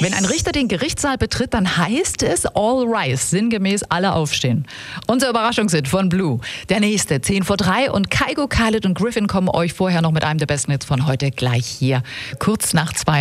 Wenn ein Richter den Gerichtssaal betritt, dann heißt es all rise, sinngemäß alle aufstehen. Unser Überraschungshit von Blue. Der nächste, 10 vor 3 und Kygo, Khaled und Griffin kommen euch vorher noch mit einem der besten Hits von heute gleich hier. Kurz nach 2.